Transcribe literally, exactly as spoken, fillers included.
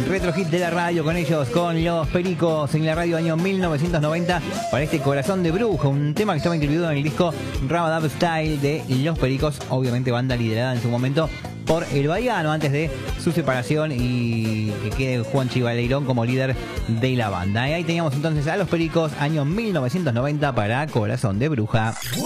Retro hit de la radio con ellos, con Los Pericos en la radio año mil novecientos noventa para este Corazón de Bruja, un tema que estaba incluido en el disco Rabadab Style de Los Pericos, obviamente banda liderada en su momento por El Bahiano antes de su separación y que quede Juanchi Baleirón como líder de la banda. Y ahí teníamos entonces a Los Pericos año mil novecientos noventa para Corazón de Bruja.